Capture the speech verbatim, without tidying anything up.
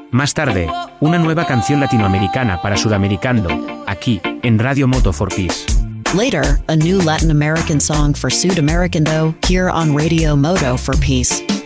Más tarde, una nueva canción latinoamericana para Sudamericando, aquí, en Radio Moto for Peace. Later, a new Latin American song for Sudamericando, here on Radio Moto for Peace.